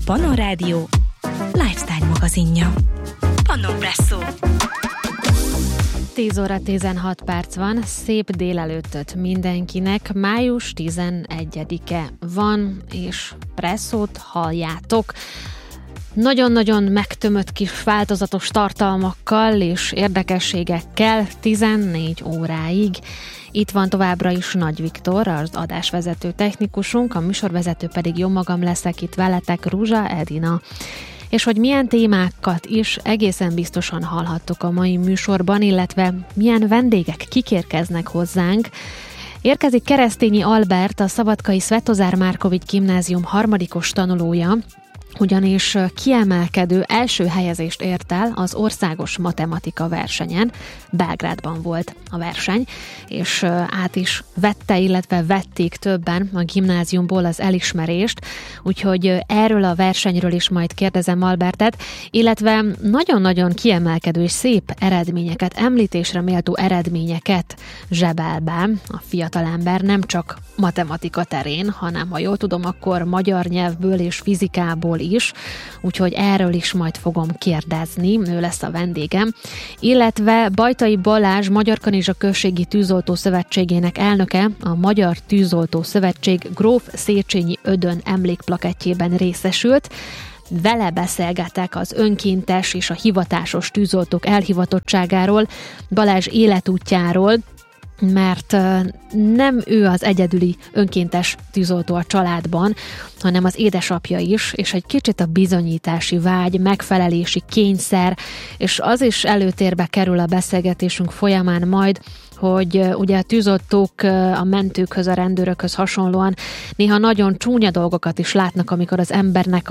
Pannon Rádió lifestyle magazinja. Pannon Presszó. 10 óra 16 perc van, szép délelőttöt mindenkinek, május 11-e van, és Presszót halljátok. Nagyon-nagyon megtömött kis változatos tartalmakkal és érdekességekkel 14 óráig. Itt van továbbra is Nagy Viktor, az adásvezető technikusunk, a műsorvezető pedig jó magam leszek itt veletek, Ruzsa Edina. És hogy milyen témákat is egészen biztosan hallhattok a mai műsorban, illetve milyen vendégek kikérkeznek hozzánk. Érkezik Keresztényi Albert, a Szabadkai Svetozár Márkovics Gimnázium harmadikos tanulója, ugyanis kiemelkedő első helyezést ért el az országos matematika versenyen. Belgrádban volt a verseny, és át is vette, illetve vették többen a gimnáziumból az elismerést, úgyhogy erről a versenyről is majd kérdezem Albertet, illetve nagyon-nagyon kiemelkedő és szép eredményeket, említésre méltó eredményeket zsebel be a fiatalember, nem csak matematika terén, hanem ha jól tudom, akkor magyar nyelvből és fizikából is, úgyhogy erről is majd fogom kérdezni, ő lesz a vendégem, illetve Bajtai Balázs, Magyar Kanizsa Községi Tűzoltó Szövetségének elnöke, a Magyar Tűzoltó Szövetség Gróf Széchenyi Ödön emlékplakettjében részesült. Vele beszélgetek az önkéntes és a hivatásos tűzoltók elhivatottságáról, Balázs életútjáról, mert nem ő az egyedüli önkéntes tűzoltó a családban, hanem az édesapja is, és egy kicsit a bizonyítási vágy, megfelelési kényszer, és az is előtérbe kerül a beszélgetésünk folyamán majd, hogy ugye a tűzoltók a mentőkhöz, a rendőrökhöz hasonlóan néha nagyon csúnya dolgokat is látnak, amikor az embernek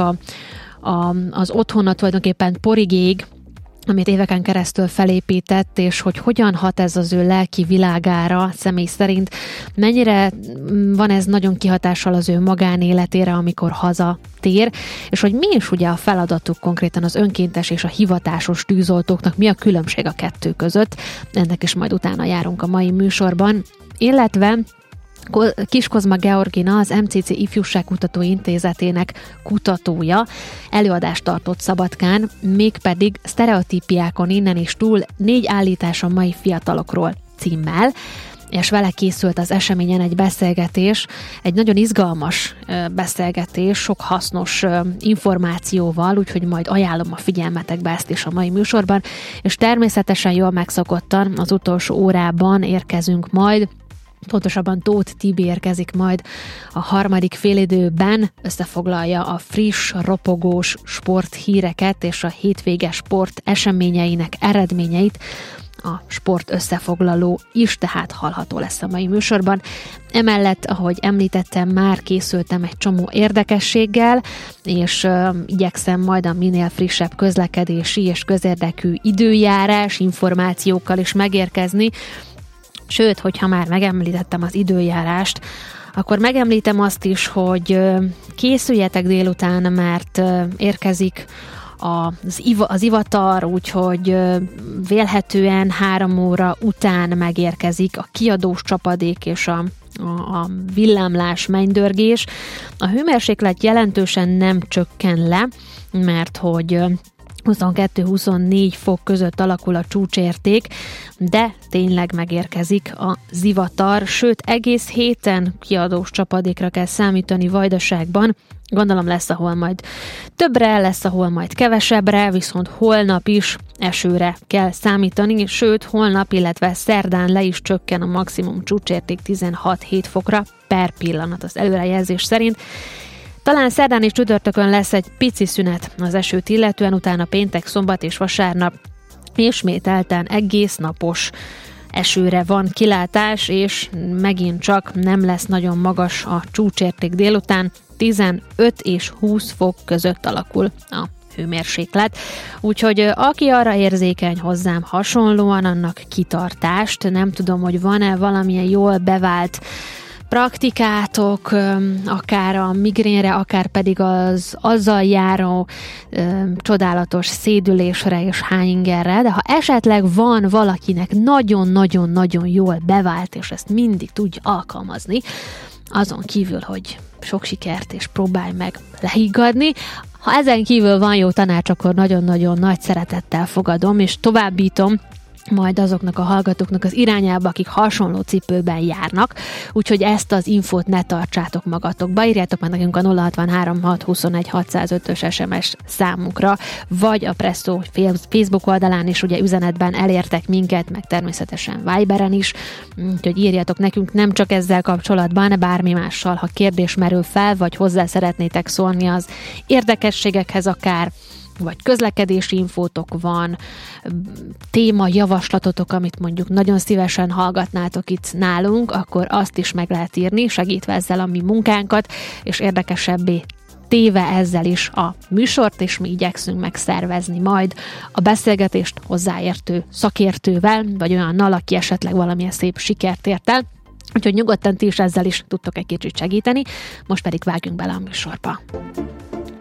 az otthona tulajdonképpen porig ég, amit éveken keresztül felépített, és hogy hogyan hat ez az ő lelki világára személy szerint, mennyire van ez nagyon kihatással az ő magánéletére, amikor hazatér, és hogy mi is ugye a feladatuk konkrétan az önkéntes és a hivatásos tűzoltóknak, mi a különbség a kettő között, ennek is majd utána járunk a mai műsorban, illetve Kis Kozma Georgina, az MCC Ifjúságkutató Intézetének kutatója előadást tartott Szabadkán, mégpedig sztereotípiákon innen is túl 4 állítás a mai fiatalokról címmel, és vele készült az eseményen egy beszélgetés, egy nagyon izgalmas beszélgetés, sok hasznos információval, úgyhogy majd ajánlom a figyelmetekbe ezt is a mai műsorban, és természetesen jól megszokottan az utolsó órában érkezünk majd, pontosabban Tóth Tibi érkezik majd a harmadik félidőben, összefoglalja a friss, ropogós sporthíreket és a hétvége sport eseményeinek eredményeit. A sport összefoglaló is tehát hallható lesz a mai műsorban. Emellett, ahogy említettem, már készültem egy csomó érdekességgel, és igyekszem majd a minél frissebb közlekedési és közérdekű időjárás információkkal is megérkezni. Sőt, hogyha már megemlítettem az időjárást, akkor megemlítem azt is, hogy készüljetek délután, mert érkezik az ivatar, úgyhogy vélhetően 3 óra után megérkezik a kiadós csapadék és a villámlás, mennydörgés. A hőmérséklet jelentősen nem csökken le, mert hogy 22-24 fok között alakul a csúcsérték, de tényleg megérkezik a zivatar, sőt egész héten kiadós csapadékra kell számítani Vajdaságban. Gondolom lesz, ahol majd többre, lesz, ahol majd kevesebbre, viszont holnap is esőre kell számítani, sőt holnap, illetve szerdán le is csökken a maximum csúcsérték 16-7 fokra per pillanat az előrejelzés szerint. Talán szerdán és csütörtökön lesz egy pici szünet az esőt illetően, utána péntek, szombat és vasárnap ismételten egész napos esőre van kilátás, és megint csak nem lesz nagyon magas a csúcsérték délután, 15 és 20 fok között alakul a hőmérséklet. Úgyhogy aki arra érzékeny hozzám hasonlóan, annak kitartást, nem tudom, hogy van-e valamilyen jól bevált praktikátok, akár a migrénre, akár pedig az azzal járó csodálatos szédülésre és hányingerre, de ha esetleg van valakinek nagyon-nagyon-nagyon jól bevált, és ezt mindig tudja alkalmazni, azon kívül, hogy sok sikert és próbálj meg lehiggadni. Ha ezen kívül van jó tanács, akkor nagyon-nagyon nagy szeretettel fogadom, és továbbítom majd azoknak a hallgatóknak az irányába, akik hasonló cipőben járnak, úgyhogy ezt az infót ne tartsátok magatokba, írjátok meg nekünk a 063 621 605-ös SMS számunkra, vagy a Presszó Facebook oldalán is ugye üzenetben elértek minket, meg természetesen Viberen is, úgyhogy írjatok nekünk nem csak ezzel kapcsolatban, bármi mással, ha kérdés merül fel, vagy hozzá szeretnétek szólni az érdekességekhez akár, vagy közlekedési infótok van, téma javaslatotok, amit mondjuk nagyon szívesen hallgatnátok itt nálunk, akkor azt is meg lehet írni, segítve ezzel a mi munkánkat, és érdekesebbé téve ezzel is a műsort, és mi igyekszünk megszervezni majd a beszélgetést hozzáértő szakértővel, vagy olyannal, aki esetleg valamilyen szép sikert ért el. Úgyhogy nyugodtan ti is ezzel is tudtok egy kicsit segíteni, most pedig vágjunk bele a műsorba.